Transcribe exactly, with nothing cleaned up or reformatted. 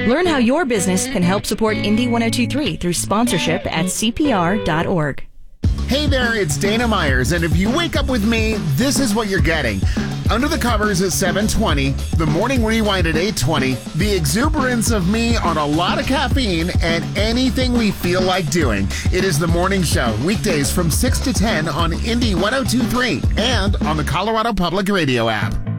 Learn how your business can help support Indy ten twenty-three through sponsorship at C P R dot org. Hey there, it's Dana Myers, and if you wake up with me, this is what you're getting. Under the Covers at seven twenty, the Morning Rewind at eight twenty, the exuberance of me on a lot of caffeine, and anything we feel like doing. It is The Morning Show, weekdays from six to ten on Indy ten twenty-three and on the Colorado Public Radio app.